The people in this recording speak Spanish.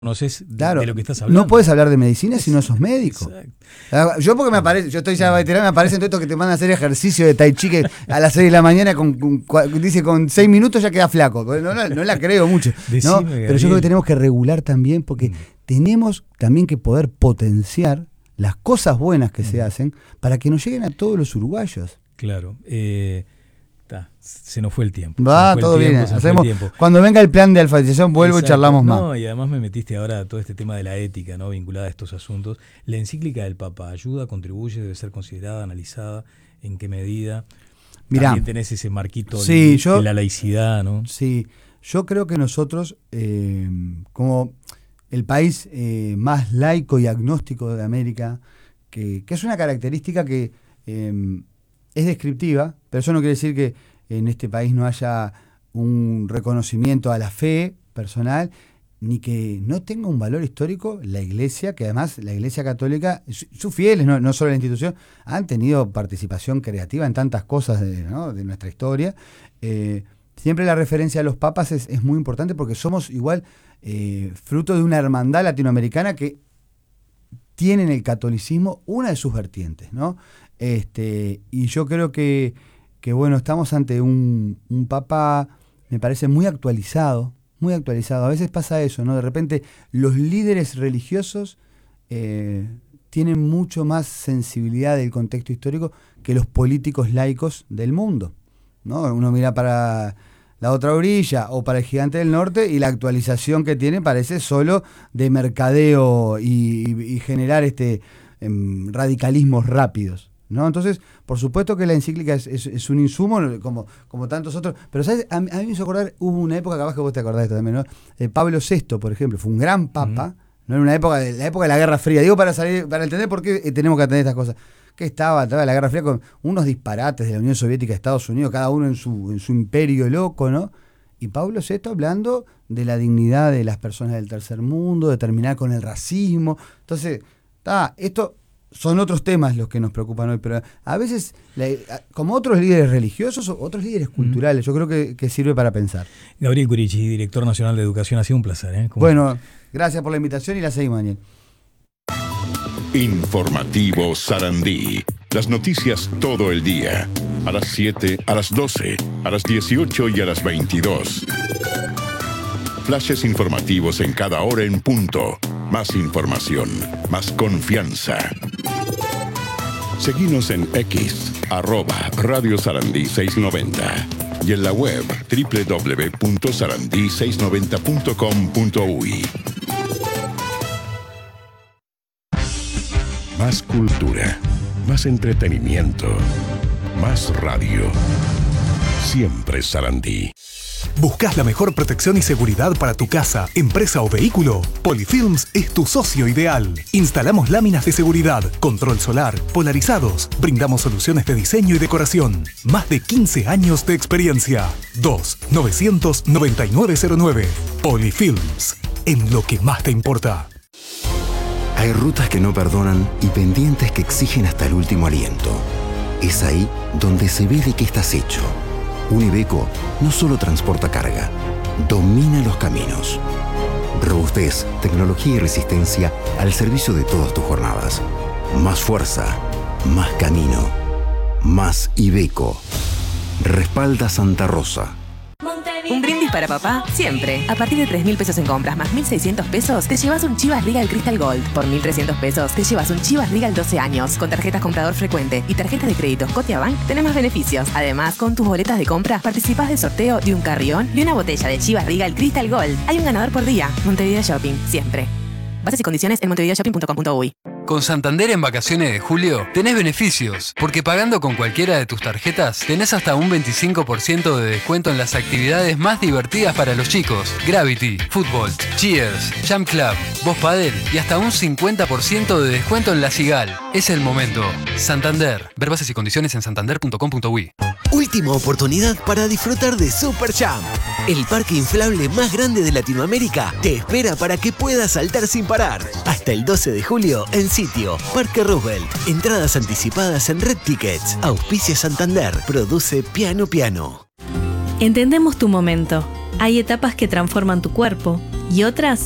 conoces claro, de lo que estás hablando. No puedes hablar de medicina si no sos médico. Exacto. Yo porque me aparece, yo estoy ya veterano, me aparecen todos estos que te mandan a hacer ejercicio de tai chi que a las 6 de la mañana dice con 6 minutos ya queda flaco. No la creo mucho. ¿No? Pero yo creo que tenemos que regular también porque tenemos también que poder potenciar las cosas buenas que se hacen para que nos lleguen a todos los uruguayos. Claro. Se nos fue el tiempo. Va, todo bien. Cuando venga el plan de alfabetización vuelvo. Exacto. Y charlamos más. Y además me metiste ahora a todo este tema de la ética, ¿no? Vinculada a estos asuntos. La encíclica del Papa ayuda, contribuye, debe ser considerada, analizada, en qué medida. Mirá, también tenés ese marquito de la laicidad, ¿no? Sí, yo creo que nosotros, como el país más laico y agnóstico de América, que es una característica que es descriptiva, pero eso no quiere decir que en este país no haya un reconocimiento a la fe personal, ni que no tenga un valor histórico la Iglesia, que además la Iglesia Católica, sus fieles, no solo la institución, han tenido participación creativa en tantas cosas de nuestra historia. Siempre la referencia a los papas es muy importante porque somos igual fruto de una hermandad latinoamericana que tiene en el catolicismo una de sus vertientes, ¿no? Y yo creo que bueno, estamos ante un papa, me parece, muy actualizado. A veces pasa eso, ¿no? De repente los líderes religiosos tienen mucho más sensibilidad del contexto histórico que los políticos laicos del mundo, ¿no? Uno mira para la otra orilla o para el gigante del norte y la actualización que tiene parece solo de mercadeo y generar radicalismos rápidos, ¿no? Entonces, por supuesto que la encíclica es un insumo como tantos otros, pero ¿sabes? A mí me hizo acordar, hubo una época, capaz que vos te acordás de esto también, ¿no? Pablo VI, por ejemplo, fue un gran papa, ¿no? En la época de la Guerra Fría, digo para entender por qué tenemos que atender estas cosas, que estaba la Guerra Fría con unos disparates de la Unión Soviética a Estados Unidos, cada uno en su imperio loco, ¿no? Y Pablo VI hablando de la dignidad de las personas del tercer mundo, de terminar con el racismo. Entonces, esto son otros temas los que nos preocupan hoy, pero a veces, como otros líderes religiosos o otros líderes culturales, yo creo que sirve para pensar. Gabriel Curici, director nacional de Educación, ha sido un placer. Bueno, gracias por la invitación y la seguimos, Daniel. Informativo Sarandí. Las noticias todo el día. A las 7, a las 12, a las 18 y a las 22. Flashes informativos en cada hora en punto. Más información, más confianza. Seguinos en X, @Radio Sarandí 690 y en la web www.sarandí690.com.uy. Más cultura, más entretenimiento, más radio. Siempre Sarandí. ¿Buscas la mejor protección y seguridad para tu casa, empresa o vehículo? Polyfilms es tu socio ideal. Instalamos láminas de seguridad, control solar, polarizados. Brindamos soluciones de diseño y decoración. Más de 15 años de experiencia. 2-900-9909. Polyfilms. En lo que más te importa. Hay rutas que no perdonan y pendientes que exigen hasta el último aliento. Es ahí donde se ve de qué estás hecho. Un Iveco no solo transporta carga, domina los caminos. Robustez, tecnología y resistencia al servicio de todas tus jornadas. Más fuerza, más camino, más Iveco. Respalda Santa Rosa. Un brindis para papá, siempre. A partir de 3.000 pesos en compras más 1.600 pesos, te llevas un Chivas Regal Crystal Gold. Por 1.300 pesos, te llevas un Chivas Regal 12 años. Con tarjetas comprador frecuente y tarjetas de crédito Scotiabank, tenés más beneficios. Además, con tus boletas de compra, participás del sorteo de un carrión y una botella de Chivas Regal Crystal Gold. Hay un ganador por día. Montevideo Shopping, siempre. Bases y condiciones en montevideoshopping.com.uy. Con Santander en vacaciones de julio tenés beneficios, porque pagando con cualquiera de tus tarjetas tenés hasta un 25% de descuento en las actividades más divertidas para los chicos. Gravity, Fútbol, Cheers, Jump Club, Voz Padel y hasta un 50% de descuento en la Sigal. Es el momento. Santander. Ver bases y condiciones en santander.com.uy. Última oportunidad para disfrutar de Super Jump. El parque inflable más grande de Latinoamérica te espera para que puedas saltar sin parar. Hasta el 12 de julio en sitio Parque Roosevelt. Entradas anticipadas en Red Tickets. Auspicia Santander. Produce Piano Piano. Entendemos tu momento. Hay etapas que transforman tu cuerpo y otras